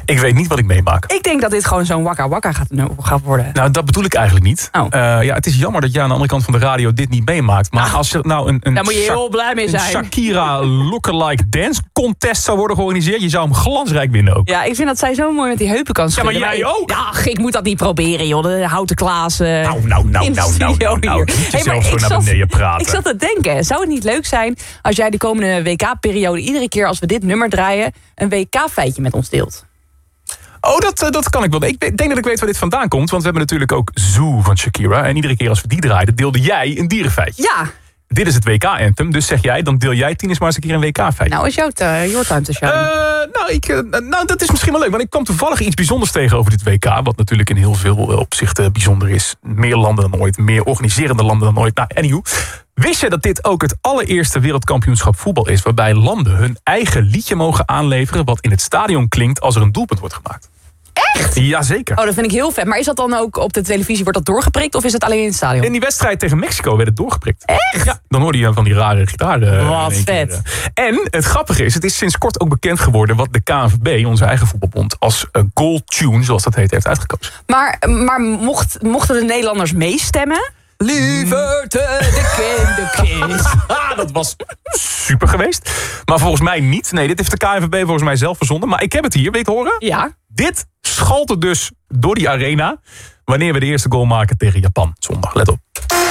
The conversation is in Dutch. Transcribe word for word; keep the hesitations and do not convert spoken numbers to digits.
Ik weet niet wat ik meemaak. Ik denk dat dit gewoon zo'n wakka wakka gaat, gaat worden. Nou, dat bedoel ik eigenlijk niet. Oh. Uh, ja, het is jammer dat jij aan de andere kant van de radio dit niet meemaakt. Maar nou, als er nou een, een, daar moet je heel Sha- blij mee zijn. een Shakira lookalike dance contest zou worden georganiseerd, je zou hem glansrijk winnen ook. Ja, ik vind dat zij zo mooi met die heupen kan schudden. Ja, maar jij ook? Ja, ik moet dat niet proberen, joh. De houten Klaas. Uh, nou, nou, nou, nou, nou, nou, nou. Niet jezelf hey, zo naar beneden praten. Ik zat te denken, zou het niet leuk zijn als jij de komende W K-periode iedere keer als we dit nummer draaien een W K-feitje met ons deelt? Oh, dat, uh, dat kan ik wel. Ik denk dat ik weet waar dit vandaan komt. Want we hebben natuurlijk ook Zoo van Shakira. En iedere keer als we die draaiden, deelde jij een dierenfeitje. Ja. Dit is het W K-anthem. Dus zeg jij, dan deel jij tien eens maar eens een keer een W K-feitje. Nou, is jouw uh, your time to shine. Uh, nou, ik, uh, nou, dat is misschien wel leuk. Want ik kwam toevallig iets bijzonders tegen over dit W K. Wat natuurlijk in heel veel opzichten bijzonder is. Meer landen dan ooit. Meer organiserende landen dan ooit. Nou, anywho. Wist je dat dit ook het allereerste wereldkampioenschap voetbal is waarbij landen hun eigen liedje mogen aanleveren wat in het stadion klinkt als er een doelpunt wordt gemaakt? Echt? Jazeker. Oh, dat vind ik heel vet. Maar is dat dan ook op de televisie, wordt dat doorgeprikt of is het alleen in het stadion? In die wedstrijd tegen Mexico werd het doorgeprikt. Echt? Ja, dan hoorde je van die rare gitaren. Wat vet. Keer. En het grappige is, het is sinds kort ook bekend geworden wat de K N V B, onze eigen voetbalbond, als goal tune, zoals dat heet, heeft uitgekozen. Maar, maar mocht, mochten de Nederlanders meestemmen? Liever de kinderkist. Dat was super geweest. Maar volgens mij niet. Nee, dit heeft de K N V B volgens mij zelf verzonnen. Maar ik heb het hier, wil je het horen? Ja. Dit schalt er dus door die arena wanneer we de eerste goal maken tegen Japan zondag. Let op.